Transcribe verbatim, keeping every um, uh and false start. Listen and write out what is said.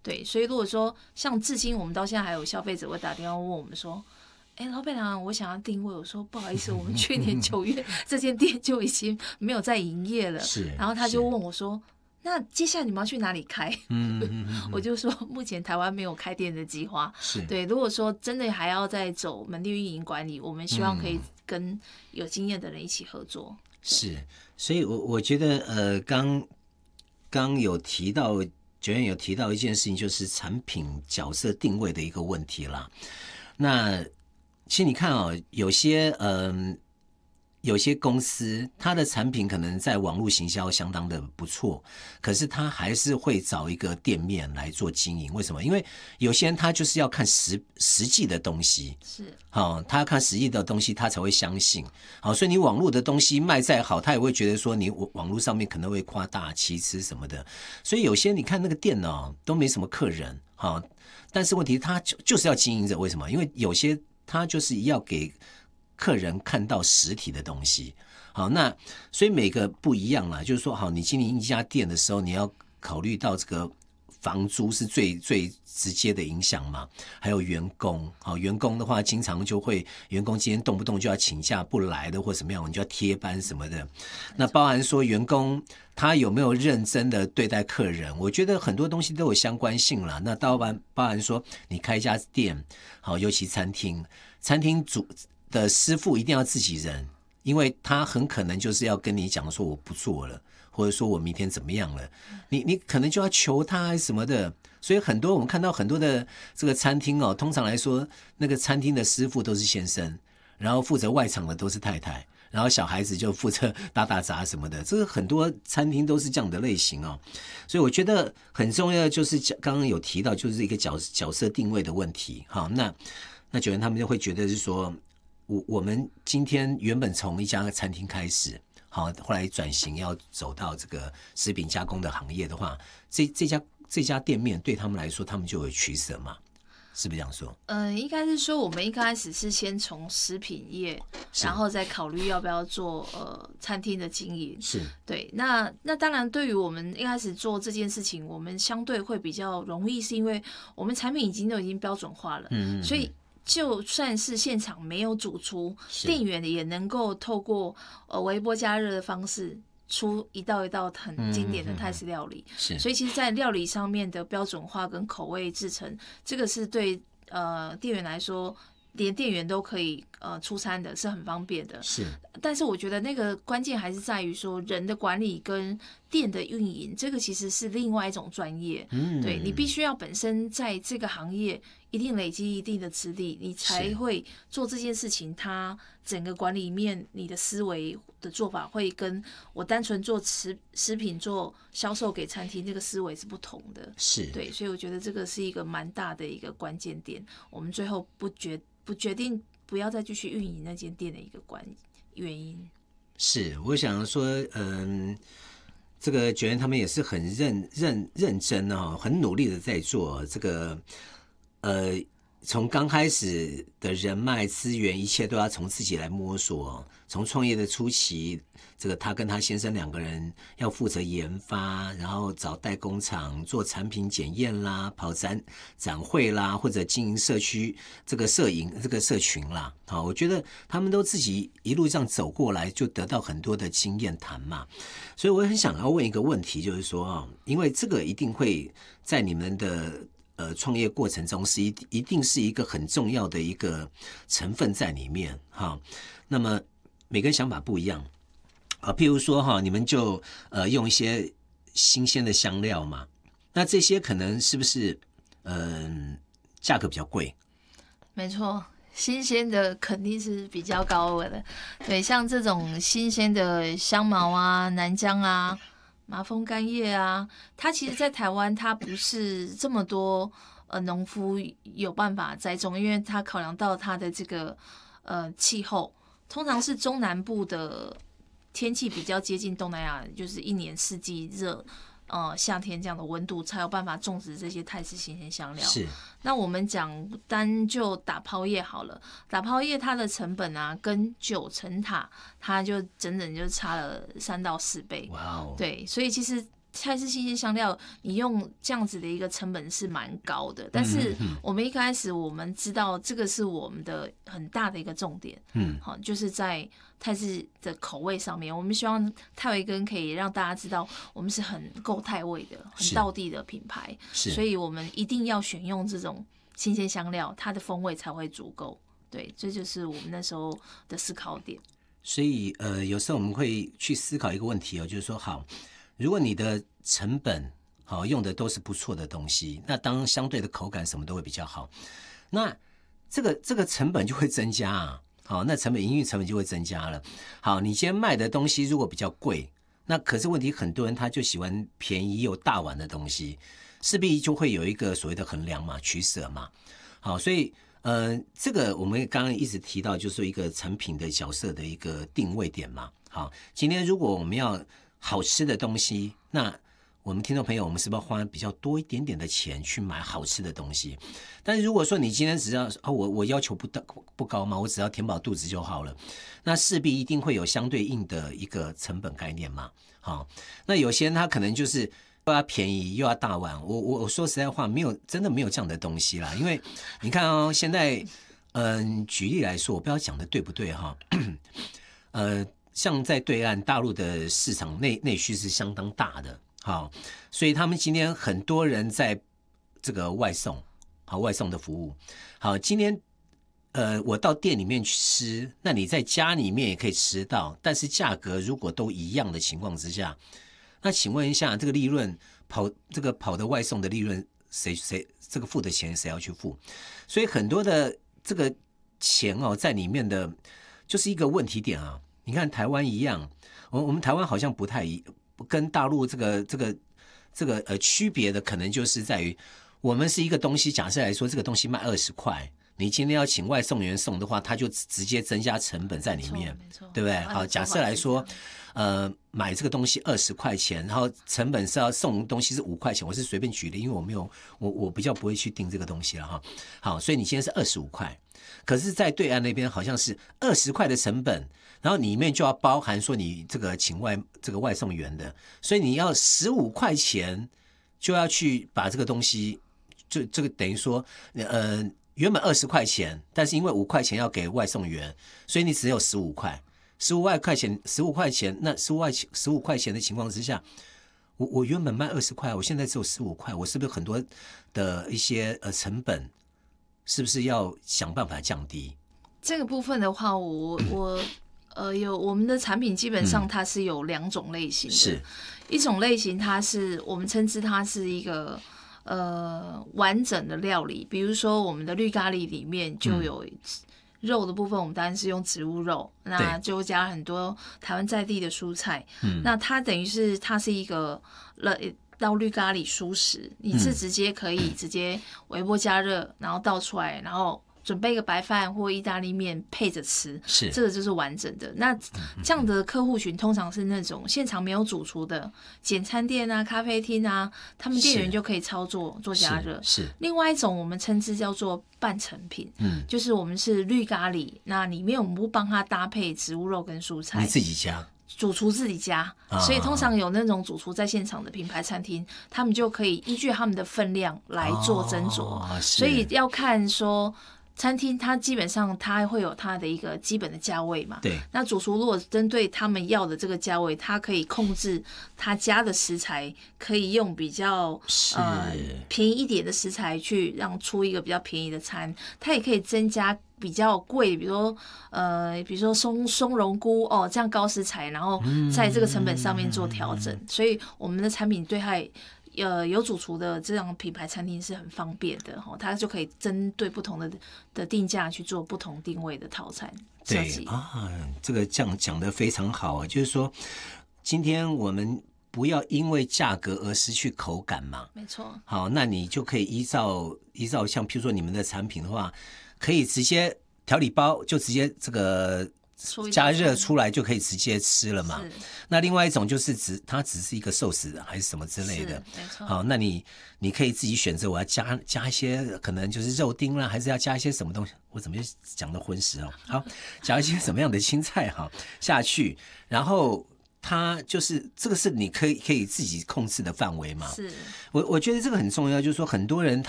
对，所以如果说像至今我们到现在还有消费者会打电话问我们说，哎，老板娘，我想要定位。我说不好意思，我们去年九月这间店就已经没有在营业了。 是， 然后他就问我说，那接下来你们要去哪里开？ 嗯嗯嗯嗯我就说目前台湾没有开店的计划。 是， 对，如果说真的还要再走门店运营管理，我们希望可以跟有经验的人一起合作。 是，所以我我觉得呃，刚刚有提到，九燕有提到一件事情，就是产品角色定位的一个问题啦。那其实你看哦，有些嗯、呃，有些公司它的产品可能在网络行销相当的不错，可是它还是会找一个店面来做经营。为什么？因为有些人他就是要看实实际的东西， 是好、哦，他要看实际的东西，他才会相信。好、哦，所以你网络的东西卖再好，他也会觉得说你网络上面可能会夸大其词什么的。所以有些你看那个店哦，都没什么客人，好、哦，但是问题他就就是要经营着。为什么？因为有些他就是要给客人看到实体的东西。好，那所以每个不一样啦，就是说，好，你经营一家店的时候，你要考虑到这个房租是最最直接的影响嘛，还有员工。好，员工的话，经常就会员工今天动不动就要请假不来的，或什么样，你就要贴班什么的。那包含说员工他有没有认真的对待客人，我觉得很多东西都有相关性啦。那包含包含说你开一家店，好，尤其餐厅，餐厅主的师傅一定要自己人，因为他很可能就是要跟你讲说我不做了，或者说我明天怎么样了，你你可能就要求他还是什么的。所以很多我们看到很多的这个餐厅哦，通常来说那个餐厅的师傅都是先生，然后负责外场的都是太太，然后小孩子就负责打打杂什么的。这个很多餐厅都是这样的类型哦。所以我觉得很重要的就是刚刚有提到就是一个角角色定位的问题。好，那那九元他们就会觉得是说，我我们今天原本从一家餐厅开始，好，后来转型要走到这个食品加工的行业的话，这这家这家店面对他们来说，他们就有取舍嘛，是不是这样说？ 嗯、呃，应该是说我们一开始是先从食品业，然后再考虑要不要做呃餐厅的经营。 是，对。 那那当然，对于我们一开始做这件事情，我们相对会比较容易，是因为我们产品已经都已经标准化了，嗯嗯嗯，所以就算是现场没有主厨，店员也能够透过呃微波加热的方式出一道一道很经典的泰式料理。嗯嗯嗯，所以其实在料理上面的标准化跟口味制成，这个是对呃店员来说，连店员都可以呃出餐的，是很方便的。 是， 但是我觉得那个关键还是在于说人的管理跟店的运营，这个其实是另外一种专业。嗯，对，你必须要本身在这个行业一定累积一定的资历，你才会做这件事情。它整个管理面，你的思维的做法会跟我单纯做食食品做销售给餐厅这个思维是不同的。 是， 对，所以我觉得这个是一个蛮大的一个关键点。我们最后不决不决定不要再继续运营那间店的一个关原因。 是，我想说，嗯。这个九元他们也是很认认认真哦，很努力的在做这个，呃，从刚开始的人脉资源，一切都要从自己来摸索。从创业的初期，这个他跟他先生两个人要负责研发，然后找代工厂做产品检验啦，跑展展会啦，或者经营社区这个摄影这个社群啦。好，我觉得他们都自己一路这样走过来，就得到很多的经验谈嘛。所以我很想要问一个问题，就是说啊，因为这个一定会在你们的呃创业过程中是一一定是一个很重要的一个成分在里面哈。那么每个人想法不一样啊，譬如说哈，你们就呃用一些新鲜的香料嘛，那这些可能是不是嗯、呃、价格比较贵？ 没错。新鲜的肯定是比较高额的，对，像这种新鲜的香茅啊、南姜啊、麻风干叶啊，它其实在台湾它不是这么多呃农夫有办法栽种，因为它考量到它的这个呃气候，通常是中南部的天气比较接近东南亚，就是一年四季热。呃，夏天这样的温度才有办法种植这些泰式新鲜香料。 是。 那我们讲单就打泡叶好了，打泡叶它的成本啊，跟九层塔它就整整就差了三到四倍。 哇哦。 对，所以其实泰式新鲜香料，你用这样子的一个成本是蛮高的，但是我们一开始我们知道这个是我们的很大的一个重点，嗯，好，就是在泰式的口味上面，我们希望泰维根可以让大家知道我们是很够泰味的、很道地的品牌，所以我们一定要选用这种新鲜香料，它的风味才会足够。对，这就是我们那时候的思考点。 所以呃，有时候我们会去思考一个问题哦，就是说，好，如果你的成本好用的都是不错的东西，那当相对的口感什么都会比较好，那这个这个成本就会增加啊。好，那成本营运成本就会增加了。好，你今天卖的东西如果比较贵，那可是问题很多人他就喜欢便宜又大碗的东西，势必就会有一个所谓的衡量嘛、取舍嘛。好，所以呃，这个我们刚刚一直提到，就是一个产品的角色的一个定位点嘛。好，今天如果我们要好吃的东西，那我们听众朋友，我们是不是要花比较多一点点的钱去买好吃的东西？但是如果说你今天只要啊，我我要求不大不高嘛，我只要填饱肚子就好了，那势必一定会有相对应的一个成本概念嘛。好，那有些人他可能就是又要便宜又要大碗，我我我说实在话，没有真的没有这样的东西啦。因为你看哦，现在嗯，举例来说，我不知道讲的对不对哈，呃，像在对岸大陆的市场内内需是相当大的。好，所以他们今天很多人在这个外送，好，外送的服务。好，今天呃，我到店里面去吃，那你在家里面也可以吃到，但是价格如果都一样的情况之下，那请问一下，这个利润跑这个跑的外送的利润，谁谁这个付的钱谁要去付？所以很多的这个钱哦，在里面的就是一个问题点啊。你看台湾一样，我我们台湾好像不太一。跟大陆这个这个这个呃区别的可能就是在于，我们是一个东西，假设来说这个东西卖二十块，你今天要请外送员送的话，他就直接增加成本在里面，对不对？好，假设来说，呃，买这个东西二十块钱，然后成本是要送东西是五块钱，我是随便举例，因为我没有我我比较不会去定这个东西了哈。好，所以你今天是二十五块，可是，在对岸那边好像是二十块的成本。然后里面就要包含说你这个请外这个外送员的，所以你要十五块钱就要去把这个东西，就这个等于说，呃，原本二十块钱，但是因为五块钱要给外送员，所以你只有十五块，十五块钱，十五块钱，那十五块十五块钱的情况之下，我我原本卖二十块，我现在只有十五块，我是不是很多的一些呃成本，是不是要想办法降低？ 这个部分的话，我我。呃，有我们的产品基本上它是有两种类型的，是一种类型它是我们称之它是一个呃完整的料理，比如说我们的绿咖喱里面就有肉的部分，我们当然是用植物肉，那就加很多台湾在地的蔬菜，那它等于是它是一个了。到绿咖喱蔬食，你是直接可以直接微波加热，然后倒出来，然后。准备一个白饭或意大利面配着吃，是这个就是完整的。那这样的客户群通常是那种现场没有主厨的简餐店啊、咖啡厅啊，他们店员就可以操作做加热。是另外一种我们称之叫做半成品，嗯，就是我们是绿咖喱，那里面我们不帮他搭配植物肉跟蔬菜， 你自己加。 主厨自己加，所以通常有那种主厨在现场的品牌餐厅，他们就可以依据他们的分量来做斟酌，哦、所以要看说。餐厅它基本上它会有它的一个基本的价位嘛，对。那主厨如果针对他们要的这个价位，他可以控制他加的食材，可以用比较呃便宜一点的食材去让出一个比较便宜的餐，他也可以增加比较贵，比如说呃比如说松松茸菇哦这样高食材，然后在这个成本上面做调整，嗯、所以我们的产品对它。呃，有主厨的这样品牌餐厅是很方便的哈，它就可以针对不同的的定价去做不同定位的套餐设计。对啊，这个这样讲得非常好啊，就是说，今天我们不要因为价格而失去口感嘛。 没错。 好，那你就可以依照依照像譬如说你们的产品的话，可以直接调理包就直接这个。加热出来就可以直接吃了嘛？那另外一种就是只它只是一个寿司还是什么之类的， 没错。 好，那你你可以自己选择，我要加加一些可能就是肉丁啦，还是要加一些什么东西？我怎么又讲的荤食哦？好，加一些什么样的青菜哈下去，然后它就是这个是你可以可以自己控制的范围嘛。 是， 我我觉得这个很重要，就是说很多人他。